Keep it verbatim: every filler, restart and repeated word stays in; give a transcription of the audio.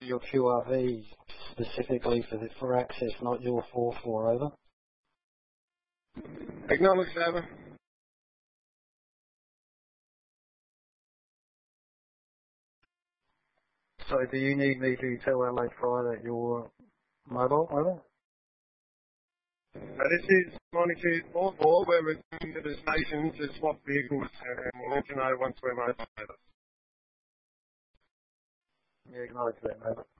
your Q R V specifically for the, for access, not your four four, over. Acknowledged, over. So do you need me to tell L A Fry that you're mobile, over? Uh, this is Monty four four. We're returning to the station to swap vehicles, and we'll let you know once we're mobile. Yeah, acknowledge that, over.